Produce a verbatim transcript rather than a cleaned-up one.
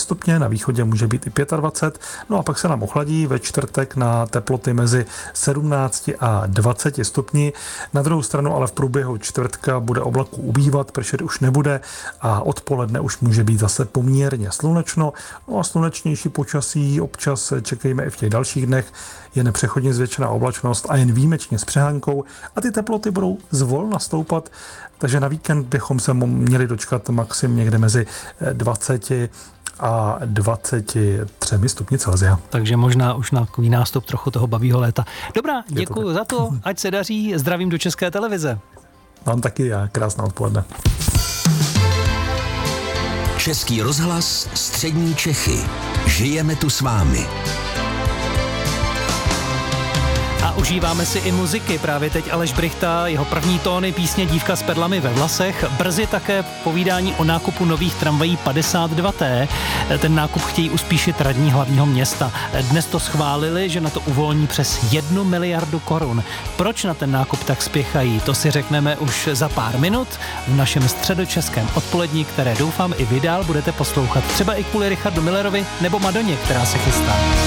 stupně, na východě může být i dvacet pět, no a pak se nám ochladí ve čtvrtek na teploty mezi sedmnáct a dvacet stupni. Na druhou stranu ale v průběhu čtvrtka bude oblaků ubývat, pršet už nebude a odpoledne už může být zase poměrně slunečno. No a slunečnější počasí občas čekejme i v těch dalších dnech, je nepřechodně zvětšená oblačnost a jen výjimečně s přehánkou a ty teploty budou zvolna stoupat, takže na víkend bychom se měli dočkat maxim někde mezi dvacet a dvacet tři stupni Celsia. Takže možná už na takový nástup trochu toho bavího léta. Dobrá, děkuji za to, ať se daří, zdravím do České televize. Vám taky já, krásná odpoledne. Český rozhlas, střední Čechy. Žijeme tu s vámi. A užíváme si i muziky. Právě teď Aleš Brychta, jeho první tóny písně Dívka s perlami ve vlasech. Brzy také povídání o nákupu nových tramvají padesát dva té. Ten nákup chtějí uspíšit radní hlavního města. Dnes to schválili, že na to uvolní přes jednu miliardu korun. Proč na ten nákup tak spěchají? To si řekneme už za pár minut v našem středočeském odpolední, které doufám i vy dál budete poslouchat. Třeba i kvůli Richardu Millerovi nebo Madoně, která se chystá.